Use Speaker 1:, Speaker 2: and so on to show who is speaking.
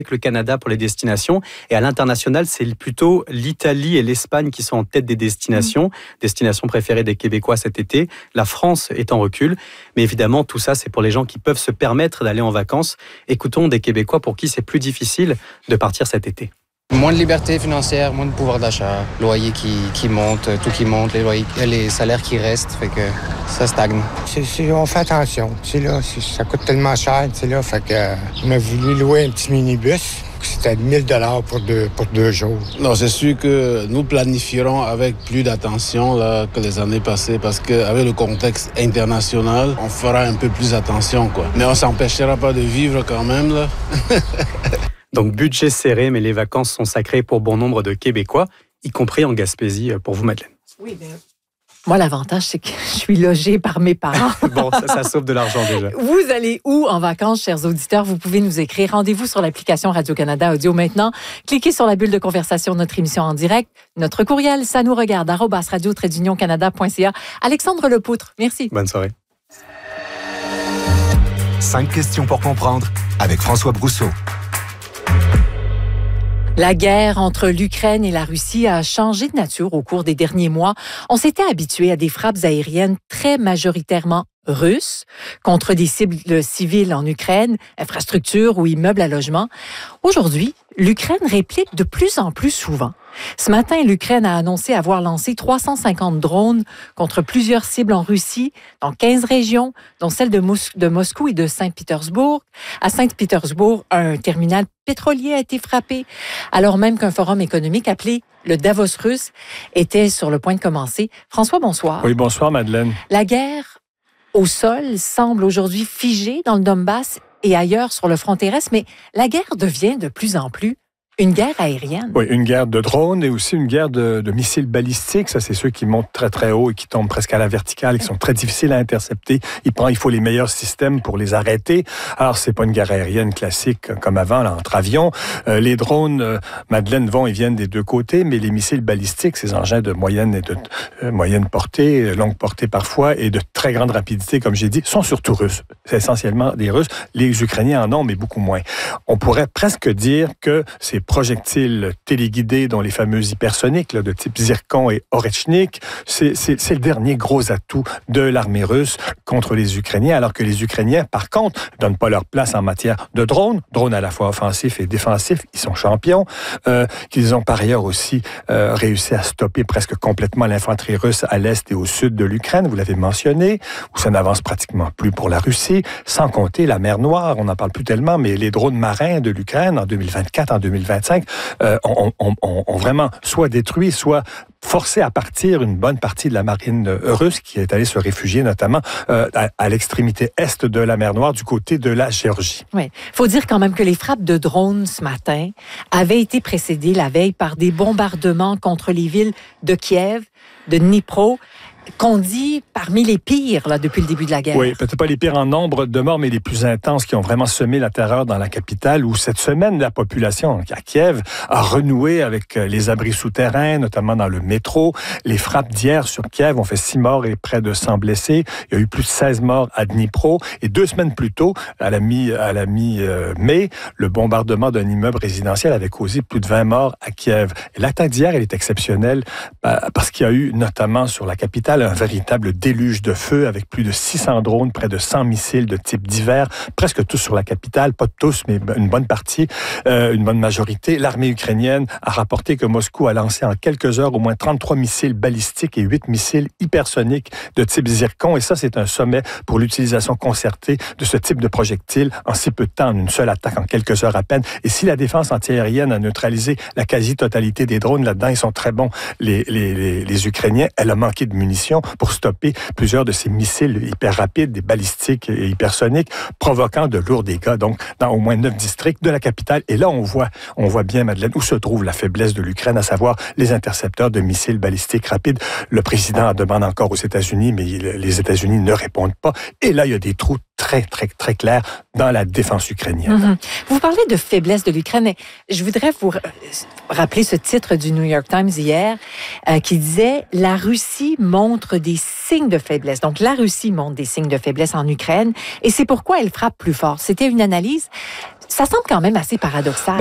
Speaker 1: le Canada pour les destinations. Et à l'international, c'est plutôt l'Italie et l'Espagne qui sont en tête des destinations préférées des Québécois cet été. La France est en recul. Mais évidemment, tout ça, c'est pour les gens qui peuvent se permettre d'aller en vacances. Écoutons des Québécois pour qui c'est plus difficile de partir cet été.
Speaker 2: Moins de liberté financière, moins de pouvoir d'achat, loyer qui monte, tout qui monte, les salaires qui restent, fait que ça stagne.
Speaker 3: On fait attention, ça coûte tellement cher, là, fait que on a voulu louer un petit minibus. C'était 1 000 pour 2 jours.
Speaker 4: Non, c'est sûr que nous planifierons avec plus d'attention là, que les années passées parce qu'avec le contexte international, on fera un peu plus attention, quoi. Mais on ne s'empêchera pas de vivre quand même, là.
Speaker 1: Donc, budget serré, mais les vacances sont sacrées pour bon nombre de Québécois, y compris en Gaspésie, pour vous, Madeleine.
Speaker 5: Oui, bien. Moi, l'avantage, c'est que je suis logée par mes parents.
Speaker 1: Bon, ça sauve de l'argent déjà.
Speaker 5: Vous allez où en vacances, chers auditeurs? Vous pouvez nous écrire. Rendez-vous sur l'application Radio-Canada Audio maintenant. Cliquez sur la bulle de conversation de notre émission en direct. Notre courriel, ça nous regarde, @radio-canada.ca. Alexandre Lepoutre, merci.
Speaker 1: Bonne soirée.
Speaker 6: 5 questions pour comprendre avec François Brousseau.
Speaker 5: La guerre entre l'Ukraine et la Russie a changé de nature au cours des derniers mois. On s'était habitué à des frappes aériennes très majoritairement russes contre des cibles civiles en Ukraine, infrastructures ou immeubles à logement. Aujourd'hui, l'Ukraine réplique de plus en plus souvent. Ce matin, l'Ukraine a annoncé avoir lancé 350 drones contre plusieurs cibles en Russie, dans 15 régions, dont celle de Moscou et de Saint-Pétersbourg. À Saint-Pétersbourg, un terminal pétrolier a été frappé, alors même qu'un forum économique appelé le Davos russe était sur le point de commencer. François, bonsoir.
Speaker 7: Oui, bonsoir, Madeleine.
Speaker 5: La guerre au sol semble aujourd'hui figée dans le Donbass et ailleurs sur le front terrestre, mais la guerre devient de plus en plus une guerre aérienne.
Speaker 7: Oui, une guerre de drones et aussi une guerre de missiles balistiques. Ça, c'est ceux qui montent très, très haut et qui tombent presque à la verticale et qui sont très difficiles à intercepter. Il faut les meilleurs systèmes pour les arrêter. Alors, c'est pas une guerre aérienne classique comme avant, là, entre avions. Les drones, Madeleine, vont et viennent des deux côtés, mais les missiles balistiques, ces engins de moyenne et de moyenne portée, longue portée parfois, et de très grande rapidité, comme j'ai dit, sont surtout russes. C'est essentiellement des Russes. Les Ukrainiens en ont, mais beaucoup moins. On pourrait presque dire que ces projectiles téléguidés, dont les fameux hypersoniques là, de type Zircon et Orechnik, c'est le dernier gros atout de l'armée russe contre les Ukrainiens, alors que les Ukrainiens, par contre, ne donnent pas leur place en matière de drones à la fois offensifs et défensifs. Ils sont champions. Qu'ils ont par ailleurs aussi réussi à stopper presque complètement l'infanterie russe à l'est et au sud de l'Ukraine, vous l'avez mentionné, où ça n'avance pratiquement plus pour la Russie, sans compter la mer Noire, on n'en parle plus tellement, mais les drones marins de l'Ukraine en 2024, en 2025, ont vraiment soit détruit, soit forcé à partir une bonne partie de la marine russe qui est allée se réfugier notamment à l'extrémité est de la mer Noire, du côté de la Géorgie.
Speaker 5: Oui. Il faut dire quand même que les frappes de drones ce matin avaient été précédées la veille par des bombardements contre les villes de Kiev, de Dnipro, qu'on dit parmi les pires là, depuis le début de la guerre.
Speaker 7: Oui, peut-être pas les pires en nombre de morts, mais les plus intenses qui ont vraiment semé la terreur dans la capitale, où cette semaine, la population à Kiev a renoué avec les abris souterrains, notamment dans le métro. Les frappes d'hier sur Kiev ont fait 6 morts et près de 100 blessés. Il y a eu plus de 16 morts à Dnipro. Et 2 semaines plus tôt, à la mi-mai, le bombardement d'un immeuble résidentiel avait causé plus de 20 morts à Kiev. Et l'attaque d'hier, elle est exceptionnelle parce qu'il y a eu, notamment sur la capitale, un véritable déluge de feu avec plus de 600 drones, près de 100 missiles de type divers, presque tous sur la capitale, pas tous, mais une bonne partie, une bonne majorité. L'armée ukrainienne a rapporté que Moscou a lancé en quelques heures au moins 33 missiles balistiques et 8 missiles hypersoniques de type Zircon. Et ça, c'est un sommet pour l'utilisation concertée de ce type de projectiles en si peu de temps, en une seule attaque, en quelques heures à peine. Et si la défense antiaérienne a neutralisé la quasi-totalité des drones, là-dedans, ils sont très bons, les Ukrainiens. Elle a manqué de munitions pour stopper plusieurs de ces missiles hyper rapides, des balistiques et hypersoniques, provoquant de lourds dégâts, donc dans au moins 9 districts de la capitale. Et là, on voit bien, Madeleine, où se trouve la faiblesse de l'Ukraine, à savoir les intercepteurs de missiles balistiques rapides. Le président demande encore aux États-Unis, mais les États-Unis ne répondent pas. Et là, il y a des trous très, très, très clairs dans la défense ukrainienne.
Speaker 5: Mm-hmm. Vous parlez de faiblesse de l'Ukraine, mais je voudrais vous rappeler ce titre du New York Times hier qui disait « La Russie montre des signes de faiblesse ». Donc, la Russie montre des signes de faiblesse en Ukraine et c'est pourquoi elle frappe plus fort. C'était une analyse Ça semble quand même assez paradoxal.